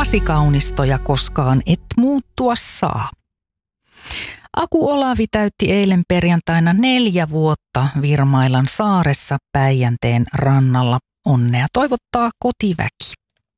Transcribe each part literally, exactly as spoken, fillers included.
Lasikaunistoja koskaan et muuttua saa. Aku Olavi täytti eilen perjantaina neljä vuotta Virmailan saaressa Päijänteen rannalla. Onnea toivottaa kotiväki.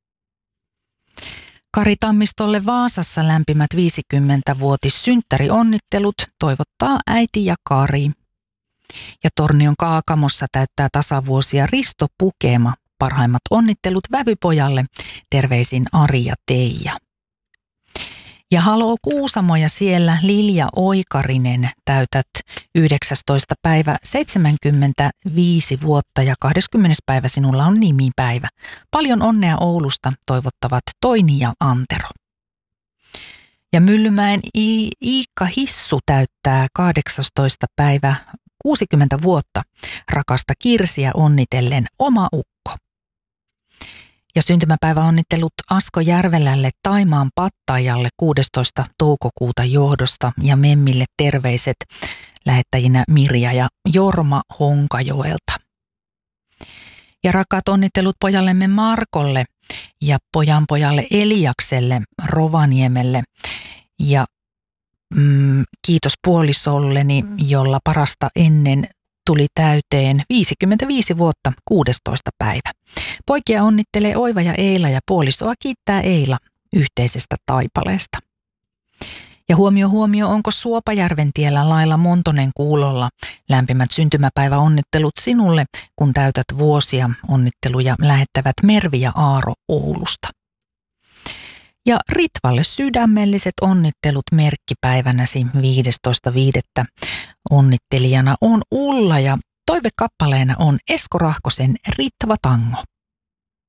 Kari Tammistolle Vaasassa lämpimät viisikymmenvuotissynttärionnittelut toivottaa äiti ja Kari. Ja Tornion Kaakamossa täyttää tasavuosia Risto Pukema. Parhaimmat onnittelut vävypojalle. Terveisin Ari ja Teija. Ja haloo Kuusamo ja siellä Lilja Oikarinen, täytät yhdeksästoista päivä seitsemänkymmentäviisi vuotta ja kahdeskymmenes päivä sinulla on nimipäivä. Paljon onnea Oulusta toivottavat Toini ja Antero. Ja Myllymäen I- Iikka Hissu täyttää kahdeksastoista päivä kuusikymmentä vuotta. Rakasta Kirsiä onnitellen oma ukko. Ja syntymäpäiväonnittelut Asko Järvelälle Taimaan Pattaajalle kuudestoista toukokuuta johdosta ja Memmille terveiset lähettäjinä Mirja ja Jorma Honkajoelta. Ja rakkaat onnittelut pojallemme Markolle ja pojanpojalle Eliakselle Rovaniemelle ja mm, kiitos puolisolleni, jolla parasta ennen tuli täyteen viisikymmentäviisi vuotta kuudestoista päivä. Poikia onnittelee Oiva ja Eila ja puolisoa kiittää Eila yhteisestä taipaleesta. Ja huomio huomio, onko Suopajärven tiellä Laila Montonen kuulolla. Lämpimät syntymäpäiväonnittelut sinulle, kun täytät vuosia. Onnitteluja lähettävät Mervi ja Aaro Oulusta. Ja Ritvalle sydämelliset onnittelut merkkipäivänäsi viidestoista viidettä Onnittelijana on Ulla ja toivekappaleena on Esko Rahkosen Ritva Tango.